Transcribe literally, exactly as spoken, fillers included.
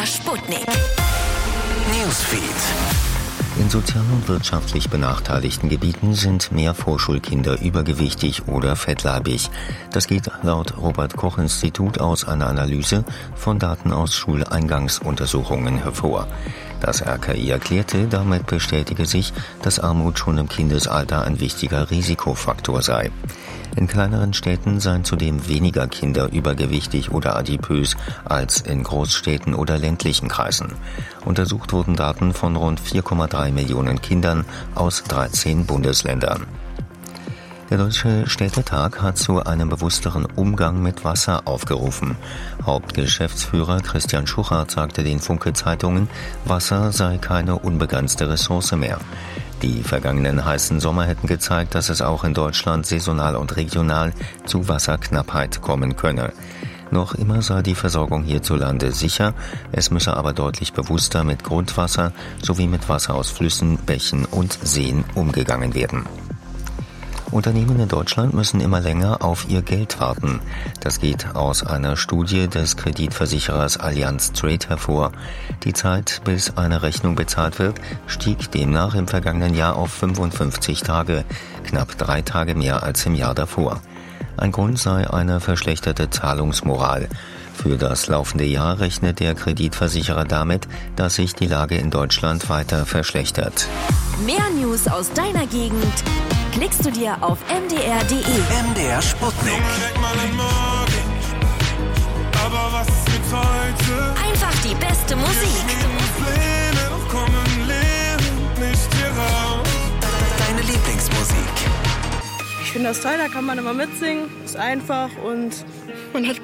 der Sputnik. Newsfeed. In sozial und wirtschaftlich benachteiligten Gebieten sind mehr Vorschulkinder übergewichtig oder fettleibig. Das geht laut Robert-Koch-Institut aus einer Analyse von Daten aus Schuleingangsuntersuchungen hervor. Das R K I erklärte, damit bestätige sich, dass Armut schon im Kindesalter ein wichtiger Risikofaktor sei. In kleineren Städten seien zudem weniger Kinder übergewichtig oder adipös als in Großstädten oder ländlichen Kreisen. Untersucht wurden Daten von rund vier Komma drei Millionen Kindern aus dreizehn Bundesländern. Der Deutsche Städtetag hat zu einem bewussteren Umgang mit Wasser aufgerufen. Hauptgeschäftsführer Christian Schuchart sagte den Funke-Zeitungen, Wasser sei keine unbegrenzte Ressource mehr. Die vergangenen heißen Sommer hätten gezeigt, dass es auch in Deutschland saisonal und regional zu Wasserknappheit kommen könne. Noch immer sei die Versorgung hierzulande sicher, es müsse aber deutlich bewusster mit Grundwasser sowie mit Wasser aus Flüssen, Bächen und Seen umgegangen werden. Unternehmen in Deutschland müssen immer länger auf ihr Geld warten. Das geht aus einer Studie des Kreditversicherers Allianz Trade hervor. Die Zeit, bis eine Rechnung bezahlt wird, stieg demnach im vergangenen Jahr auf fünfundfünfzig Tage, knapp drei Tage mehr als im Jahr davor. Ein Grund sei eine verschlechterte Zahlungsmoral. Für das laufende Jahr rechnet der Kreditversicherer damit, dass sich die Lage in Deutschland weiter verschlechtert. Mehr News aus deiner Gegend klickst du dir auf m d r punkt d e. M D R Sputnik. Einfach die beste Musik. Deine Lieblingsmusik. Ich finde das toll, da kann man immer mitsingen, ist einfach und man hat